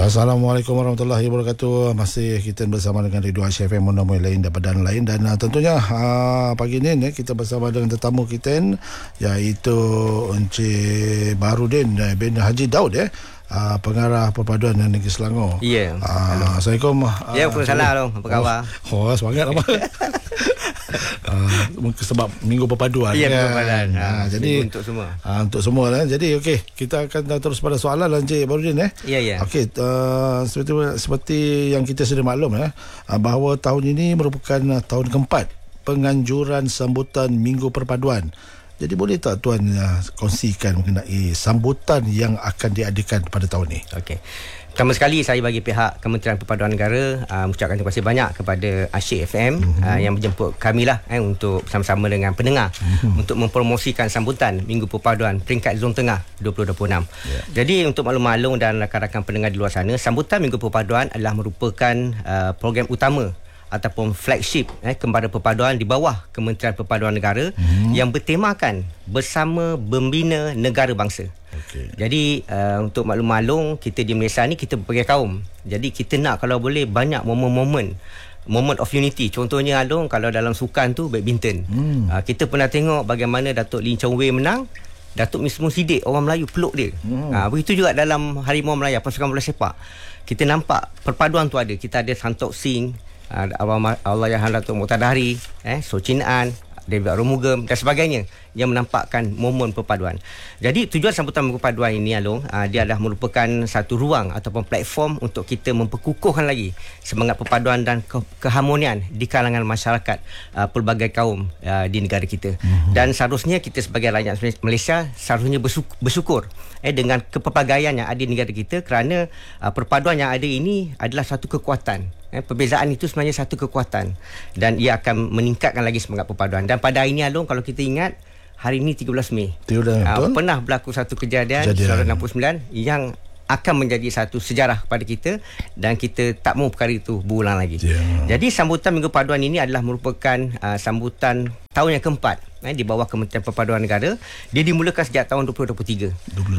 Assalamualaikum warahmatullahi wabarakatuh. Masih kita bersama dengan Ridwan FM Munamui lain daripada lain, dan tentunya pagi ini kita bersama dengan tetamu kita iaitu Encik Baharudin bin Haji Daud pengarah perpaduan Negeri Selangor. Ya. Assalamualaikum. Ya, Waalaikumsalam. Apa khabar? Semangat apa? Sebab Minggu Perpaduan. Ya, perpaduan. Jadi untuk semua. Untuk semua lah. Jadi okey, kita akan terus pada soalan Encik Baharudin Ya, ya. Okey, seperti yang kita sudah maklum bahawa tahun ini merupakan tahun keempat penganjuran sambutan Minggu Perpaduan. Jadi boleh tak tuan kongsikan mengenai sambutan yang akan diadakan pada tahun ini? Okey. Pertama sekali saya bagi pihak Kementerian Perpaduan Negara mengucapkan terima kasih banyak kepada Asyik FM yang menjemput kami lah untuk bersama-sama dengan pendengar untuk mempromosikan sambutan Minggu Perpaduan peringkat Zon Tengah 2026. Jadi untuk maklum-maklum dan rakan-rakan pendengar di luar sana, sambutan Minggu Perpaduan adalah merupakan program utama ataupun flagship kembara perpaduan di bawah Kementerian Perpaduan Negara yang bertemakan bersama membina negara bangsa. Jadi untuk maklum-maklum, kita di Malaysia ni kita berbagai kaum. Jadi kita nak kalau boleh banyak momen of unity. Contohnya kalau dalam sukan tu badminton. Kita pernah tengok bagaimana Datuk Lee Chong Wei menang, Datuk Mismun Siddiq orang Melayu peluk dia. Begitu juga dalam Harimau Melaya, pasukan bola sepak. Kita nampak perpaduan tu ada. Kita ada Santok Singh, Allahyarham Datuk Muqtadari, Sochin An, David Arumugam dan sebagainya yang menampakkan momen perpaduan. Jadi tujuan sambutan perpaduan ini dia adalah merupakan satu ruang ataupun platform untuk kita memperkukuhkan lagi semangat perpaduan dan keharmonian di kalangan masyarakat pelbagai kaum di negara kita. Dan seharusnya kita sebagai rakyat Malaysia seharusnya bersyukur dengan kepelbagaian yang ada di negara kita, kerana perpaduan yang ada ini adalah satu kekuatan. Perbezaan itu sebenarnya satu kekuatan dan ia akan meningkatkan lagi semangat perpaduan. Dan pada hari ini kalau kita ingat, hari ini 13 Mei pernah berlaku satu kejadian 1969 yang akan menjadi satu sejarah kepada kita dan kita tak mahu perkara itu berulang lagi. Jadi sambutan Minggu Perpaduan ini adalah merupakan sambutan tahun yang keempat di bawah Kementerian Perpaduan Negara. Dia dimulakan sejak tahun 2023.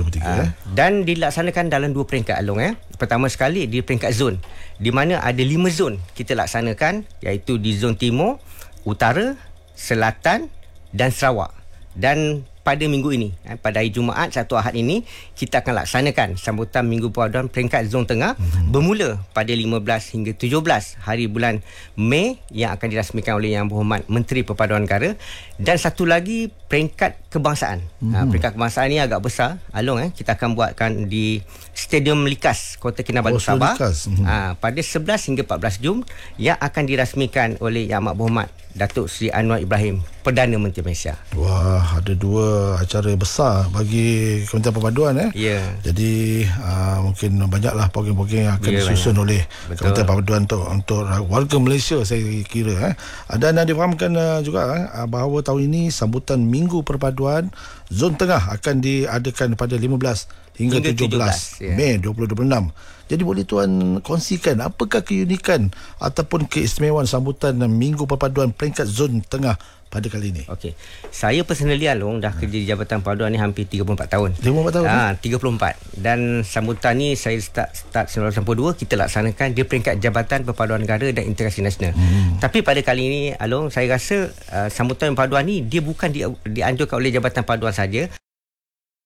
Dan dilaksanakan dalam dua peringkat Pertama sekali di peringkat zon, di mana ada 5 zon kita laksanakan, iaitu di zon Timur, Utara, Selatan dan Sarawak. Dan pada minggu ini, pada hari Jumaat 1 Ahad ini, kita akan laksanakan sambutan Minggu Perpaduan peringkat Zon Tengah bermula pada 15 hingga 17 hari bulan Mei yang akan dirasmikan oleh Yang Berhormat Menteri Perpaduan Negara. Dan satu lagi peringkat kebangsaan. Peringkat kebangsaan ini agak besar, kita akan buatkan di Stadium Likas, Kota Kinabalu, Sabah pada 11 hingga 14 Jun yang akan dirasmikan oleh Yang Amat Berhormat Datuk Seri Anwar Ibrahim, Perdana Menteri Malaysia. Wah, ada dua acara besar bagi Kementerian Perpaduan Jadi mungkin banyaklah program-program yang akan disusun oleh Kementerian Perpaduan untuk warga Malaysia, saya kira. Dan difahamkan juga bahawa tahun ini sambutan Minggu Perpaduan Zon Tengah akan diadakan pada 15 hingga 17 Mei 2026. Jadi boleh tuan kongsikan apakah keunikan ataupun keistimewaan sambutan Minggu Perpaduan peringkat Zon Tengah pada kali ini? Okey. Saya personally dah kerja di Jabatan Perpaduan ni hampir 34 tahun. 34 tahun? 34. Dan sambutan ni saya start 1992 kita laksanakan di peringkat Jabatan Perpaduan Negara dan Integrasi Nasional. Tapi pada kali ini saya rasa sambutan perpaduan ni dia bukan dianjurkan oleh Jabatan Perpaduan saja.